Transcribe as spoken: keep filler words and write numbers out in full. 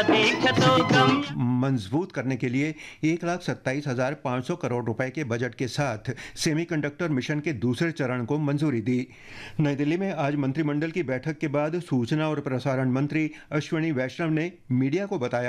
मजबूत करने के लिए एक लाख सत्ताईस हजार पाँच सौ करोड़ रुपए के बजट के साथ सेमीकंडक्टर मिशन के दूसरे चरण को मंजूरी दी। नई दिल्ली में आज मंत्रिमंडल की बैठक के बाद सूचना और प्रसारण मंत्री अश्विनी वैष्णव ने मीडिया को बताया